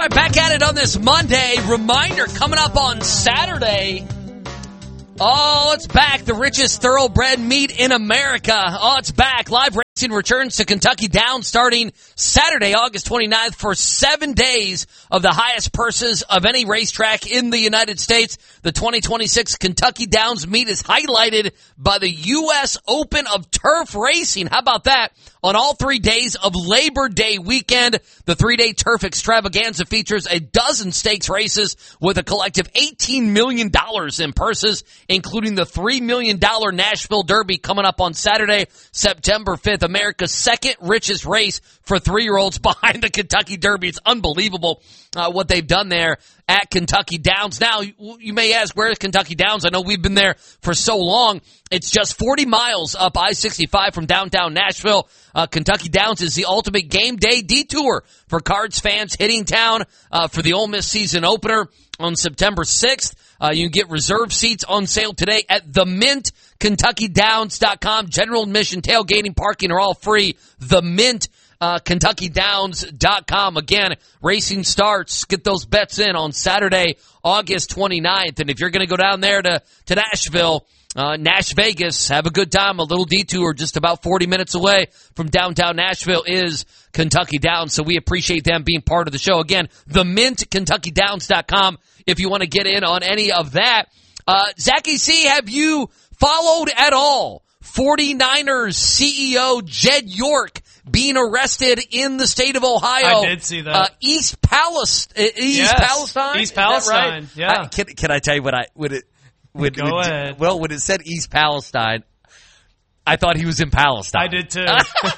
right, back at it on this Monday. Reminder, coming up on Saturday. Oh, it's back. The richest thoroughbred meet in America. Oh, it's back. Live racing returns to Kentucky Downs starting Saturday, August 29th for 7 days of the highest purses of any racetrack in the United States. The 2026 Kentucky Downs meet is highlighted by the U.S. Open of Turf Racing. How about that? On all 3 days of Labor Day weekend, the 3-day turf extravaganza features a dozen stakes races with a collective $18 million in purses, including the $3 million Nashville Derby coming up on Saturday, September 5th. America's second richest race for 3-year-olds behind the Kentucky Derby. It's unbelievable what they've done there at Kentucky Downs. Now, you may ask, where is Kentucky Downs? I know we've been there for so long. It's just 40 miles up I-65 from downtown Nashville. Kentucky Downs is the ultimate game day detour for Cards fans hitting town for the Ole Miss season opener on September 6th. You can get reserved seats on sale today at TheMintKentuckyDowns.com. General admission, tailgating, parking are all free. TheMintKentuckyDowns.com. Again, racing starts. Get those bets in on Saturday, August 29th. And if you're going to go down there to Nashville, Nash Vegas, have a good time. A little detour just about 40 minutes away from downtown Nashville is Kentucky Downs. So we appreciate them being part of the show. Again, TheMintKentuckyDowns.com if you want to get in on any of that. Zachy C, have you followed at all 49ers CEO Jed York being arrested in the state of Ohio? I did see that. East Palestine? East Palestine, right? yeah. Can I tell you what Go ahead. Well, when it said East Palestine, I thought he was in Palestine. I did too. You're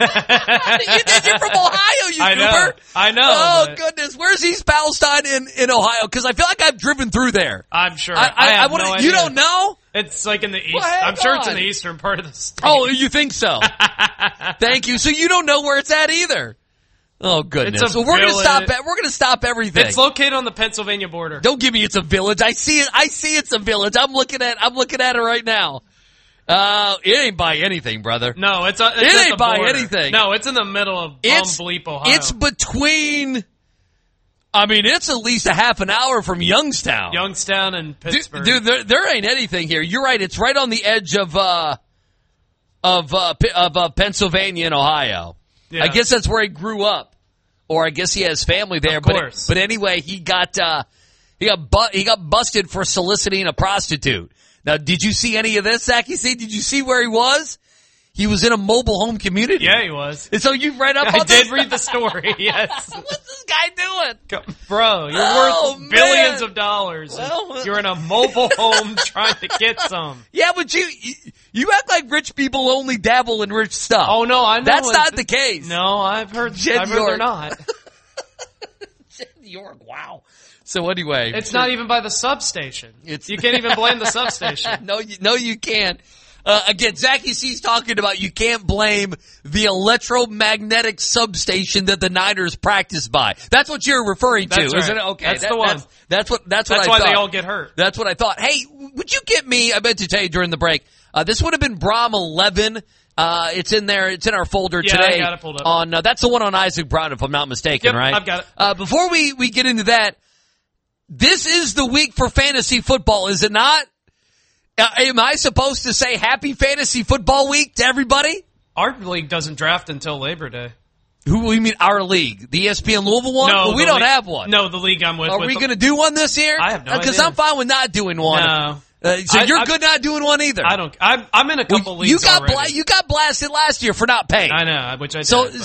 from Ohio, you goober. I know. Oh, goodness. Where's East Palestine in Ohio? Because I feel like I've driven through there. I'm sure. I have no idea. You don't know? It's like in the east. Well, I'm sure it's in the eastern part of the state. Oh, you think so? Thank you. So you don't know where it's at either. Oh, goodness. It's a so we're going village. to stop everything. It's located on the Pennsylvania border. Don't give me it's a village. I see it. It's a village. I'm looking at it right now. It ain't by anything, brother. No, it ain't by anything. No, it's in the middle of Bleep, Ohio. It's between. I mean, it's at least a half an hour from Youngstown. Youngstown and Pittsburgh. Dude, there ain't anything here. You're right. It's right on the edge of Pennsylvania and Ohio. Yeah. I guess that's where he grew up, or I guess he has family there. Of course. But anyway, he got busted for soliciting a prostitute. Now, did you see any of this, Zachy C? Did you see where he was? He was in a mobile home community. Yeah, he was. And so you've read up on this? I did read the story, yes. What's this guy doing? Bro, you're worth billions of dollars. Well, you're in a mobile home trying to get some. Yeah, but you act like rich people only dabble in rich stuff. Oh, no, I know. That's not the case. No, I've heard they're not. Jed York, wow. So anyway. It's not even by the substation. You can't even blame the substation. No, you can't. Again, Zachy C's talking about you can't blame the electromagnetic substation that the Niners practice by. That's what you're referring to, that's right. Isn't it? Okay, that's the one. That's what I thought. That's why they all get hurt. That's what I thought. Hey, would you get me? I meant to tell you during the break. This would have been Brom 11. It's in there. It's in our folder today. I got it pulled up. On that's the one on Isaac Brown, if I'm not mistaken, yep, right? I've got it. Before we get into that, this is the week for fantasy football, is it not? Am I supposed to say happy fantasy football week to everybody? Our league doesn't draft until Labor Day. Who you mean our league? The ESPN Louisville one? No, we don't have one. No, the league I'm with. Are we going to do one this year? I have no idea. Because I'm fine with not doing one. No. So you're good not doing one either? I don't. I'm in a couple leagues already. You got blasted last year for not paying. I know, which I did. So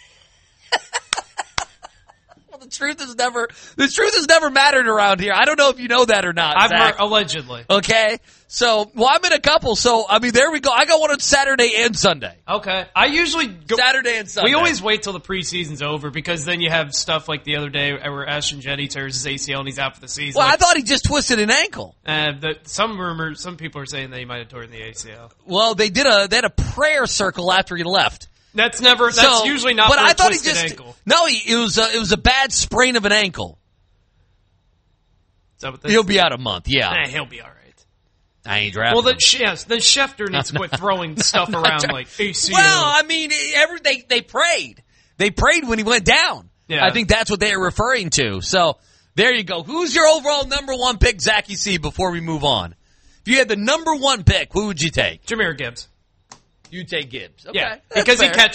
the truth has never mattered around here. I don't know if you know that or not. I've heard, allegedly. Okay. So, I'm in a couple. So, I mean, there we go. I got one on Saturday and Sunday. Okay. I usually go Saturday and Sunday. We always wait till the preseason's over because then you have stuff like the other day where Ashton Jetty tears his ACL and he's out for the season. Well, I thought he just twisted an ankle. Some people are saying that he might have torn the ACL. Well, they had a prayer circle after he left. That's usually not for a twisted ankle. No, it was a bad sprain of an ankle. Is that what he'll be out a month, yeah. He'll be all right. I ain't drafting. Well, then Schefter needs to quit throwing stuff around like ACL. Well, I mean, they prayed. They prayed when he went down. Yeah. I think that's what they are referring to. So there you go. Who's your overall number one pick, Zachy C, before we move on? If you had the number one pick, who would you take? Jahmyr Gibbs. You take Gibbs. Okay, yeah, because he catches